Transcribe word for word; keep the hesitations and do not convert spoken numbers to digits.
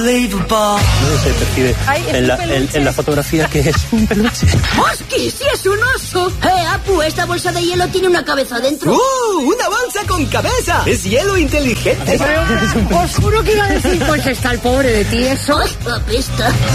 No se percibe en la, en, en la fotografía que es un peluche. ¡Hostia, sí es un oso! ¡Eh, Apu, esta bolsa de hielo tiene una cabeza dentro! ¡Uh, una bolsa con cabeza! ¡Es hielo inteligente! Os juro que iba a decir, pues está el pobre de ti, eso. ¡Apesta!